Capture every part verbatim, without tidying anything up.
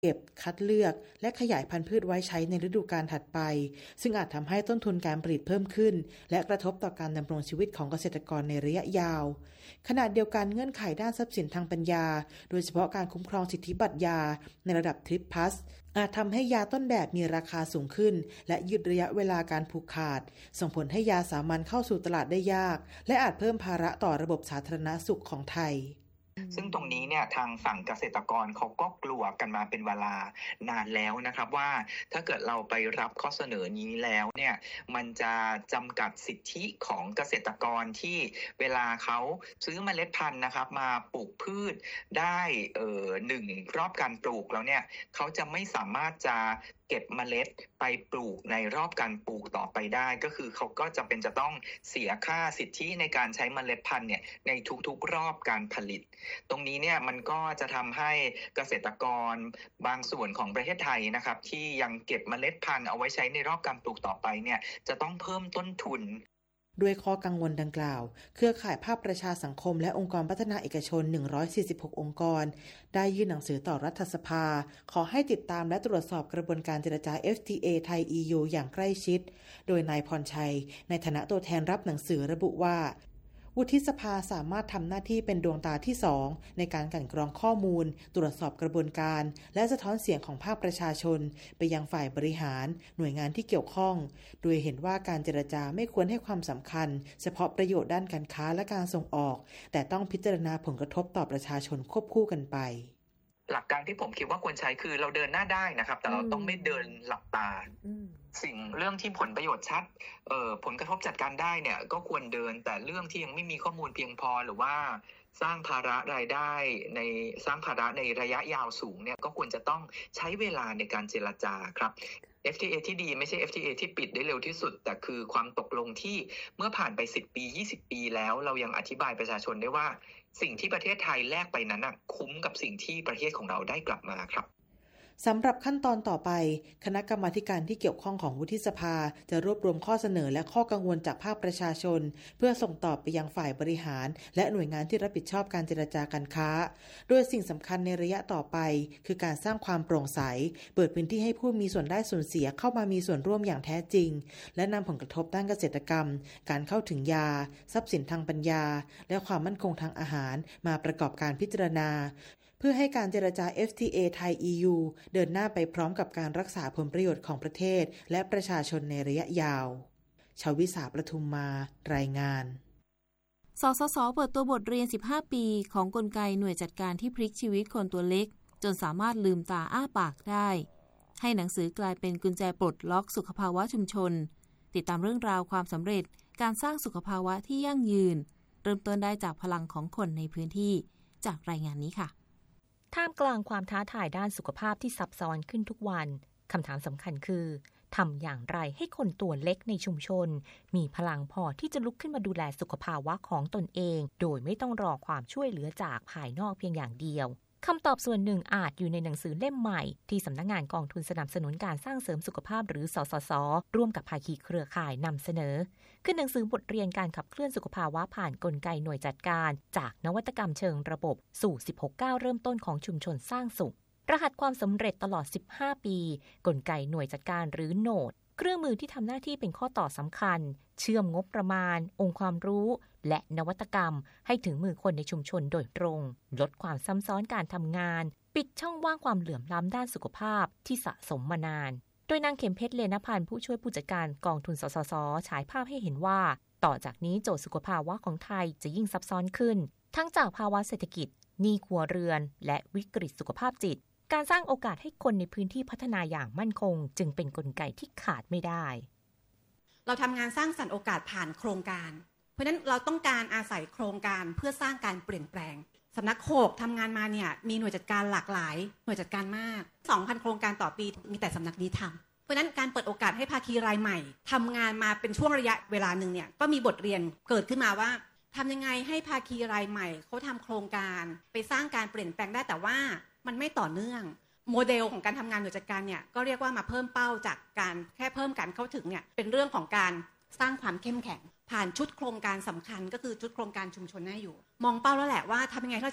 เก็บคัดเลือกและขยายพันธุ์พืชไว้ใช้ในฤดูกาลถัดไปซึ่งอาจทำให้ต้นทุนการผลิตเพิ่มขึ้นและกระทบต่อการดำรงชีวิตของเกษตรกรในระยะยาวขณะเดียวกันเงื่อนไขด้านทรัพย์สินทางปัญญาโดยเฉพาะการคุ้มครองสิทธิบัตรยาในระดับทริปพลัสอาจทำให้ยาต้นแบบมีราคาสูงขึ้นและยืดระยะเวลาการผูกขาดส่งผลให้ยาสามัญเข้าสู่ตลาดได้ยากและอาจเพิ่มภาระต่อระบบสาธารณสุขของไทยซึ่งตรงนี้เนี่ยทางฝั่งเกษตรกรเขาก็กลัวกันมาเป็นเวลานานแล้วนะครับว่าถ้าเกิดเราไปรับข้อเสนอนี้แล้วเนี่ยมันจะจำกัดสิทธิของเกษตรกรที่เวลาเขาซื้อเมล็ดพันธุ์นะครับมาปลูกพืชได้เอ่อหนึ่งรอบการปลูกแล้วเนี่ยเขาจะไม่สามารถจะเก็บเมล็ดไปปลูกในรอบการปลูกต่อไปได้ก็คือเขาก็จะเป็นจะต้องเสียค่าสิทธิในการใช้เมล็ดพันธุ์เนี่ยในทุกๆรอบการผลิตตรงนี้เนี่ยมันก็จะทำให้เกษตรกรบางส่วนของประเทศไทยนะครับที่ยังเก็บเมล็ดพันธุ์เอาไว้ใช้ในรอบการปลูกต่อไปเนี่ยจะต้องเพิ่มต้นทุนด้วยข้อกังวลดังกล่าวเครือข่ายภาคประชาสังคมและองค์กรพัฒนาเอกชนหนึ่งร้อยสี่สิบหกองค์กรได้ยื่นหนังสือต่อรัฐสภาขอให้ติดตามและตรวจสอบกระบวนการเจรจา เอฟ ที เอ ไทย อี ยู อย่างใกล้ชิดโดยนายพรชัยในฐานะตัวแทนรับหนังสือระบุว่าวุฒิสภาสามารถทำหน้าที่เป็นดวงตาที่สองในการกลั่นกรองข้อมูลตรวจสอบกระบวนการและสะท้อนเสียงของภาคประชาชนไปยังฝ่ายบริหารหน่วยงานที่เกี่ยวข้องโดยเห็นว่าการเจรจาไม่ควรให้ความสำคัญเฉพาะประโยชน์ด้านการค้าและการส่งออกแต่ต้องพิจารณาผลกระทบต่อประชาชนควบคู่กันไปหลักการที่ผมคิดว่าควรใช้คือเราเดินหน้าได้นะครับแต่เราต้องไม่เดินหลับตาสิ่งเรื่องที่ผลประโยชน์ชัดเอ่อผลกระทบจัดการได้เนี่ยก็ควรเดินแต่เรื่องที่ยังไม่มีข้อมูลเพียงพอหรือว่าสร้างภาระรายได้ในสร้างภาระในระยะยาวสูงเนี่ยก็ควรจะต้องใช้เวลาในการเจรจาครับ เอฟ ที เอ ที่ดีไม่ใช่ เอฟ ที เอ ที่ปิดได้เร็วที่สุดแต่คือความตกลงที่เมื่อผ่านไปสิบปียี่สิบปีแล้วเรายังอธิบายประชาชนได้ว่าสิ่งที่ประเทศไทยแลกไปนั้นน่ะคุ้มกับสิ่งที่ประเทศของเราได้กลับมาครับสำหรับขั้นตอนต่อไปคณะกรรมาการที่เกี่ยวข้องของวุฒิสภาจะรวบรวมข้อเสนอและข้อกังวลจากภาคประชาชนเพื่อส่งต่อไปยังฝ่ายบริหารและหน่วยงานที่รับผิดชอบการเจรจาการค้าโดยสิ่งสำคัญในระยะต่อไปคือการสร้างความโปร่งใสเปิดพื้นที่ให้ผู้มีส่วนได้ส่วนเสียเข้ามามีส่วนร่วมอย่างแท้จริงและนำผลกระทบด้านเกษตรกรรมการเข้าถึงยาทรัพย์สินทางปัญญาและความมั่นคงทางอาหารมาประกอบการพิจารณาเพื่อให้การเจรจา เอฟ ที เอ ไทย อี ยู เดินหน้าไปพร้อมกับการรักษาผลประโยชน์ของประเทศและประชาชนในระยะยาวชวิสาประทุมมารายงานสสส.เปิดตัวบทเรียนสิบห้าปีของกลไกหน่วยจัดการที่พลิกชีวิตคนตัวเล็กจนสามารถลืมตาอ้าปากได้ให้หนังสือกลายเป็นกุญแจปลดล็อกสุขภาวะชุมชนติดตามเรื่องราวความสำเร็จการสร้างสุขภาวะที่ยั่งยืนเริ่มต้นได้จากพลังของคนในพื้นที่จากรายงานนี้ค่ะท่ามกลางความท้าทายด้านสุขภาพที่ซับซ้อนขึ้นทุกวันคำถามสำคัญคือทำอย่างไรให้คนตัวเล็กในชุมชนมีพลังพอที่จะลุกขึ้นมาดูแลสุขภาวะของตนเองโดยไม่ต้องรอความช่วยเหลือจากภายนอกเพียงอย่างเดียวคำตอบส่วนหนึ่งอาจอยู่ในหนังสือเล่มใหม่ที่สำนักงานกองทุนสนับสนุนการสร้างเสริมสุขภาพหรือสสส.ร่วมกับภาคีเครือข่ายนำเสนอคือหนังสือบทเรียนการขับเคลื่อนสุขภาวะผ่านกลไกหน่วยจัดการจากนวัตกรรมเชิงระบบสู่สิบหกก้าวเริ่มต้นของชุมชนสร้างสุขรหัสความสำเร็จตลอดสิบห้าปีกลไกหน่วยจัดการหรือโนดเครื่องมือที่ทำหน้าที่เป็นข้อต่อสำคัญเชื่อมงบประมาณองค์ความรู้และนวัตกรรมให้ถึงมือคนในชุมชนโดยตรงลดความซ้ำซ้อนการทำงานปิดช่องว่างความเหลื่อมล้ำด้านสุขภาพที่สะสมมานานโดยนางเข็มเพชรเลนพันธ์ผู้ช่วยผู้จัดการกองทุนสสส.ฉายภาพให้เห็นว่าต่อจากนี้โจทย์สุขภาวะของไทยจะยิ่งซับซ้อนขึ้นทั้งจากภาวะเศรษฐกิจหนี้ครัวเรือนและวิกฤตสุขภาพจิตการสร้างโอกาสให้คนในพื้นที่พัฒนาอย่างมั่นคงจึงเป็นกลไกที่ขาดไม่ได้เราทำงานสร้างสรรค์โอกาสผ่านโครงการเพราะฉะนั้นเราต้องการอาศัยโครงการเพื่อสร้างการเปลี่ยนแปลงสำนักโขกทำงานมาเนี่ยมีหน่วยจัดการหลากหลายหน่วยจัดการมาก สองพัน โครงการต่อปีมีแต่สำนักนี้ทำเพราะฉะนั้นการเปิดโอกาสให้ภาคีรายใหม่ทำงานมาเป็นช่วงระยะเวลาหนึ่งเนี่ยก็มีบทเรียนเกิดขึ้นมาว่าทำยังไงให้ภาคีรายใหม่เขาทำโครงการไปสร้างการเปลี่ยนแปลงได้แต่ว่ามันไม่ต่อเนื่องโมเดลของการทำงานหน่วยจัดการเนี่ยก็เรียกว่ามาเพิ่มเป้าจากการแค่เพิ่มการเข้าถึงเนี่ยเป็นเรื่องของการสร้างความเข้มแข็งผ่านชุดโครงการสำคัญก็คือชุดโครงการชุมชนน่าอยู่มองเป้าแล้วแหละว่าทำยังไงเราจะ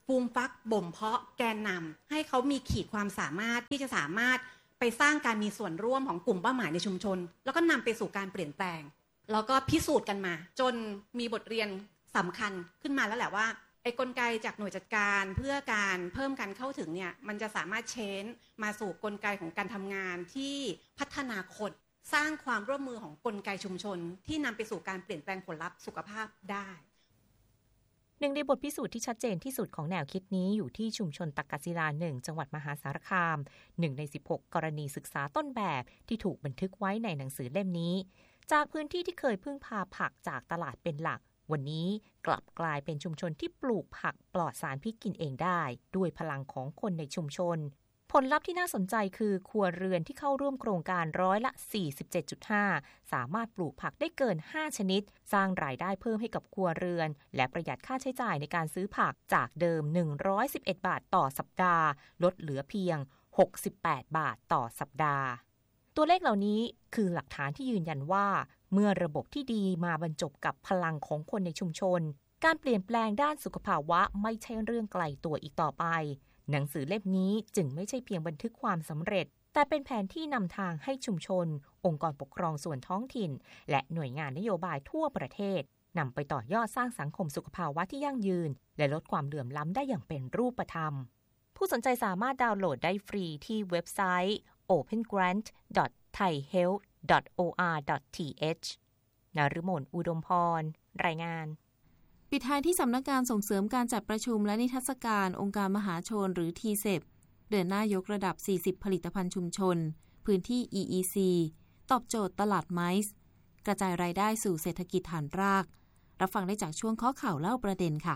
ฟูมฟักบ่มเพาะแกนนำให้เขามีขีดความสามารถที่จะสามารถไปสร้างการมีส่วนร่วมของกลุ่มเป้าหมายในชุมชนแล้วก็นำไปสู่การเปลี่ยนแปลงแล้วก็พิสูจน์กันมาจนมีบทเรียนสำคัญขึ้นมาแล้วแหละว่าไอ้กลไกจากหน่วยจัดการเพื่อการเพิ่มการเข้าถึงเนี่ยมันจะสามารถเชนมาสู่กลไกของการทำงานที่พัฒนาคนสร้างความร่วมมือของกลไกชุมชนที่นำไปสู่การเปลี่ยนแปลงผลลัพธ์สุขภาพได้หนึ่งในบทพิสูจน์ที่ชัดเจนที่สุดของแนวคิดนี้อยู่ที่ชุมชนตักกศิลาหนึ่งจังหวัดมหาสารคามหนึ่งในสิบหกกรณีศึกษาต้นแบบที่ถูกบันทึกไว้ในหนังสือเล่มนี้จากพื้นที่ที่เคยพึ่งพาผักจากตลาดเป็นหลักวันนี้กลับกลายเป็นชุมชนที่ปลูกผักปลอดสารพิษกินเองได้ด้วยพลังของคนในชุมชนผลลัพธ์ที่น่าสนใจคือครัวเรือนที่เข้าร่วมโครงการร้อยละ สี่สิบเจ็ดจุดห้า สามารถปลูกผักได้เกิน ห้า ชนิดสร้างรายได้เพิ่มให้กับครัวเรือนและประหยัดค่าใช้จ่ายในการซื้อผักจากเดิมหนึ่งร้อยสิบเอ็ดบาทต่อสัปดาห์ลดเหลือเพียงหกสิบแปดบาทต่อสัปดาห์ตัวเลขเหล่านี้คือหลักฐานที่ยืนยันว่าเมื่อระบบที่ดีมาบรรจบกับพลังของคนในชุมชนการเปลี่ยนแปลงด้านสุขภาวะไม่ใช่เรื่องไกลตัวอีกต่อไปหนังสือเล่มนี้จึงไม่ใช่เพียงบันทึกความสำเร็จแต่เป็นแผนที่นำทางให้ชุมชนองค์กรปกครองส่วนท้องถิ่นและหน่วยงานนโยบายทั่วประเทศนำไปต่อยอดสร้างสังคมสุขภาวะที่ยั่งยืนและลดความเหลื่อมล้ำได้อย่างเป็นรูปธรรมผู้สนใจสามารถดาวน์โหลดได้ฟรีที่เว็บไซต์ โอเพนแกรนท์ ดอท ไทยเฮลท์ ดอท โอ อาร์ ดอท ที เอช นฤมล อุดมพรรายงานปิดท้ายที่สำนักงานส่งเสริมการจัดประชุมและนิทรรศการองค์การมหาชนหรือ ที เซป เดินหน้ายกระดับสี่สิบผลิตภัณฑ์ชุมชนพื้นที่ อี อี ซี ตอบโจทย์ตลาดไมซ์กระจายรายได้สู่เศรษฐกิจฐานรากรับฟังได้จากช่วงข้อข่าวเล่าประเด็นค่ะ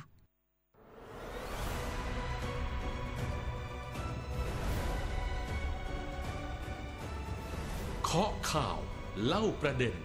เคาะข่าวเล่าประเด็น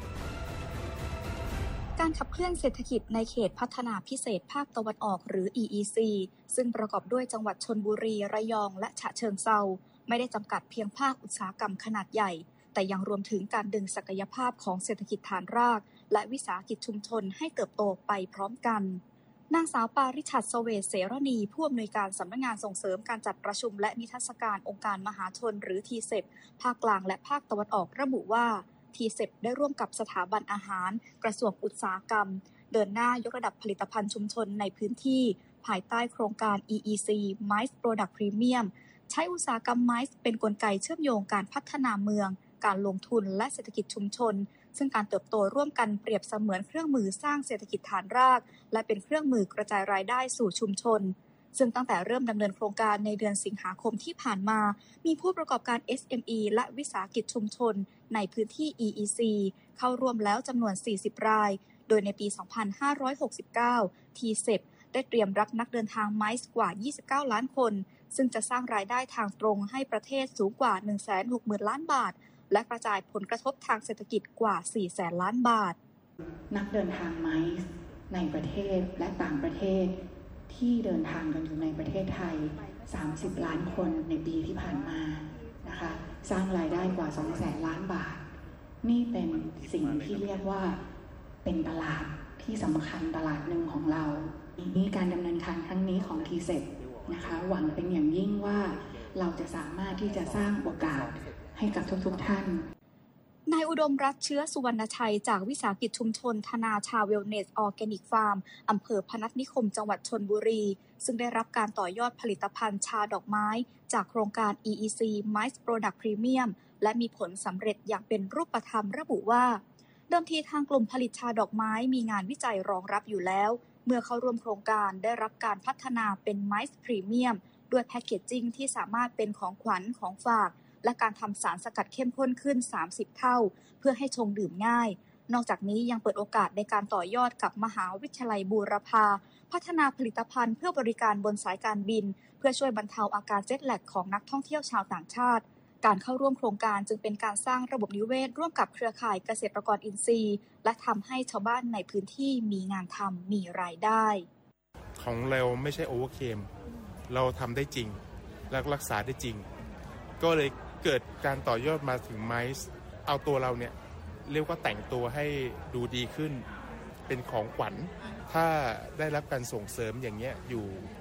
การขับเคลื่อนเศรษฐกิจในเขตพัฒนาพิเศษภาคตะวันออกหรือ อี อี ซี ซึ่งประกอบด้วยจังหวัดชลบุรีระยองและฉะเชิงเทราไม่ได้จำกัดเพียงภาคอุตสาหกรรมขนาดใหญ่แต่ยังรวมถึงการดึงศักยภาพของเศรษฐกิจฐานรากและวิสาหกิจชุมชนให้เติบโตไปพร้อมกันนางสาวปาริชัด เสวตเสรณีผู้อำนวยการสำนักงานส่งเสริมการจัดประชุมและนิทรรศการองค์การมหาชนหรือ ที เซป ภาคกลางและภาคตะวันออกระบุว่าที เซป ได้ร่วมกับสถาบันอาหารกระทรวงอุตสาหกรรมเดินหน้ายกระดับผลิตภัณฑ์ชุมชนในพื้นที่ภายใต้โครงการ อี อี ซี Mice Product Premium ใช้อุตสาหกรรมไมซ์เป็นกลไกเชื่อมโยงการพัฒนาเมืองการลงทุนและเศรษฐกิจชุมชนซึ่งการเติบโตร่วมกันเปรียบเสมือนเครื่องมือสร้างเศรษฐกิจฐานรากและเป็นเครื่องมือกระจายรายได้สู่ชุมชนซึ่งตั้งแต่เริ่มดำเนินโครงการในเดือนสิงหาคมที่ผ่านมามีผู้ประกอบการ เอส เอ็ม อี และวิสาหกิจชุมชนในพื้นที่ อี อี ซี เข้าร่วมแล้วจำนวนสี่สิบรายโดยในปี สองพันห้าร้อยหกสิบเก้า ที เซป ได้เตรียมรับนักเดินทางไมซ์กว่ายี่สิบเก้าล้านคนซึ่งจะสร้างรายได้ทางตรงให้ประเทศสูงกว่า หนึ่งแสนหกหมื่นล้านบาทและกระจายผลกระทบทางเศรษฐกิจกว่า สี่แสนล้านบาทนักเดินทางไมซ์ในประเทศและต่างประเทศที่เดินทางกันอยู่ในประเทศไทยสามสิบล้านคนในปีที่ผ่านมานะคะสร้างรายได้กว่า สองแสนล้านบาทนี่เป็นสิ่งที่เรียกว่าเป็นตลาดที่สำคัญตลาดหนึ่งของเรานี่การดำเนินการครั้งนี้ของ ที เซป นะคะหวังเป็นอย่างยิ่งว่าเราจะสามารถที่จะสร้างโอกาสให้กับทุกๆท่านนายอุดมรัตน์เชื้อสุวรรณชัยจากวิสาหกิจชุมชนธนาชาเวลเนสออร์แกนิกฟาร์มอำเภอพนัสนิคมจังหวัดชลบุรีซึ่งได้รับการต่อยอดผลิตภัณฑ์ชาดอกไม้จากโครงการ อี อี ซี Mice Product Premium และมีผลสำเร็จอย่างเป็นรูปธรรมระบุว่าเดิมทีทางกลุ่มผลิตชาดอกไม้มีงานวิจัยรองรับอยู่แล้วเมื่อเข้าร่วมโครงการได้รับการพัฒนาเป็น Mice Premium ด้วยแพคเกจจิ้งที่สามารถเป็นของขวัญของฝากและการทำสารสกัดเข้มข้นขึ้นสามสิบเท่าเพื่อให้ชงดื่มง่ายนอกจากนี้ยังเปิดโอกาสในการต่อยอดกับมหาวิทยาลัยบูรพาพัฒนาผลิตภัณฑ์เพื่อบริการบนสายการบินเพื่อช่วยบรรเทาอาการเจ็ตแลกของนักท่องเที่ยวชาวต่างชาติการเข้าร่วมโครงการจึงเป็นการสร้างระบบนิเวศร่วมกับเครือข่ายเกษตรกรอินทรีย์และทำให้ชาวบ้านในพื้นที่มีงานทำมีรายได้ของเราไม่ใช่โอเวอร์เคมเราทำได้จริงและรักษาได้จริงก็เลยเกิดการต่อยอดมาถึงไมซ์เอาตัวเราเนี่ยเรียกว่าแต่งตัวให้ดูดีขึ้นเป็นของขวัญถ้าได้รับการส่งเสริมอย่างเงี้ยอยู่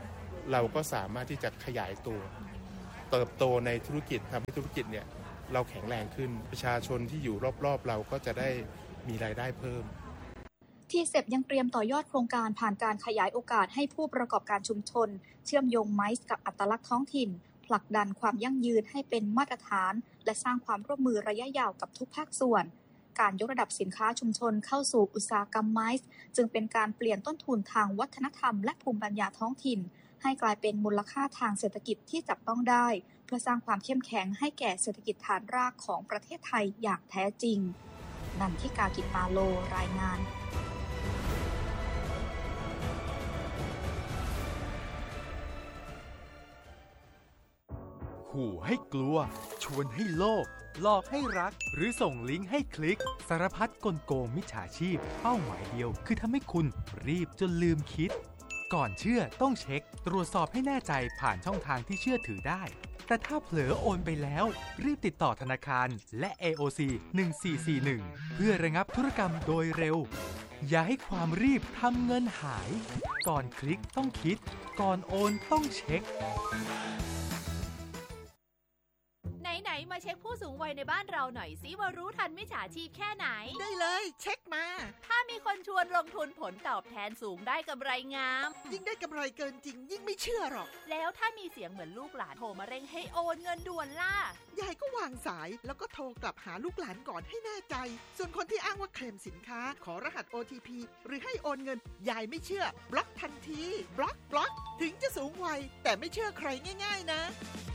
เราก็สามารถที่จะขยายตัวเติบโตในธุรกิจทำให้ธุรกิจเนี่ยเราแข็งแรงขึ้นประชาชนที่อยู่รอบๆเราก็จะได้มีรายได้เพิ่มที เซ อี พี ยังเตรียมต่อยอดโครงการผ่านการขยายโอกาสให้ผู้ประกอบการชุมชนเชื่อมโยงไมซ์กับอัตลักษณ์ท้องถิ่นผลักดันความยั่งยืนให้เป็นมาตรฐานและสร้างความร่วมมือระยะยาวกับทุกภาคส่วนการยกระดับสินค้าชุมชนเข้าสู่อุตสาหกรรมไมซ์จึงเป็นการเปลี่ยนต้นทุนทางวัฒนธรรมและภูมิปัญญาท้องถิ่นให้กลายเป็นมูลค่าทางเศรษฐกิจที่จับต้องได้เพื่อสร้างความเข้มแข็งให้แก่เศรษฐกิจฐานรากของประเทศไทยอย่างแท้จริงนันทิกา กิตตาโลรายงานขู่ให้กลัวชวนให้โลภหลอกให้รักหรือส่งลิงก์ให้คลิกสารพัดกลโกงมิจฉาชีพเป้าหมายเดียวคือทำให้คุณรีบจนลืมคิดก่อนเชื่อต้องเช็คตรวจสอบให้แน่ใจผ่านช่องทางที่เชื่อถือได้แต่ถ้าเผลอโอนไปแล้วรีบติดต่อธนาคารและ เอ โอ ซี หนึ่งสี่สี่หนึ่งเพื่อระงับธุรกรรมโดยเร็วอย่าให้ความรีบทำเงินหายก่อนคลิกต้องคิดก่อนโอนต้องเช็คไหนๆมาเช็คผู้สูงวัยในบ้านเราหน่อยสิว่ารู้ทันมิจฉาชีพแค่ไหนได้เลยเช็คมาถ้ามีคนชวนลงทุนผลตอบแทนสูงได้กำไรงามยิ่งได้กำไรเกินจริงยิ่งไม่เชื่อหรอกแล้วถ้ามีเสียงเหมือนลูกหลานโทรมาเร่งให้โอนเงินด่วนล่ะยายก็วางสายแล้วก็โทรกลับหาลูกหลานก่อนให้แน่ใจส่วนคนที่อ้างว่าเคลมสินค้าขอรหัส โอ ที พี หรือให้โอนเงินยายไม่เชื่อบล็อกทันทีบล็อกบล็อกถึงจะสูงวัยแต่ไม่เชื่อใครง่ายๆนะ